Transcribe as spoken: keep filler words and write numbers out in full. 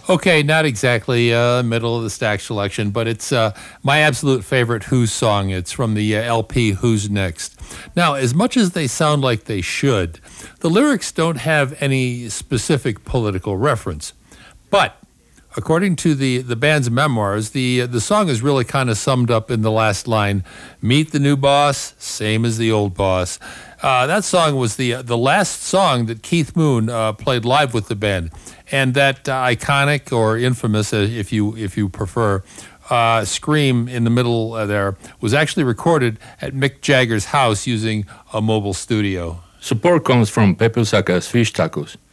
Okay, not exactly uh, middle of the stack selection, but it's uh, my absolute favorite Who's song. It's from the uh, L P Who's Next. Now, as much as they sound like they should, the lyrics don't have any specific political reference. But according to the, the band's memoirs, the uh, the song is really kind of summed up in the last line: "Meet the new boss, same as the old boss." Uh, that song was the uh, the last song that Keith Moon uh, played live with the band, and that uh, iconic or infamous, uh, if you if you prefer, uh, scream in the middle uh, there was actually recorded at Mick Jagger's house using a mobile studio. Support comes from Pepe Osaka's Fish Tacos.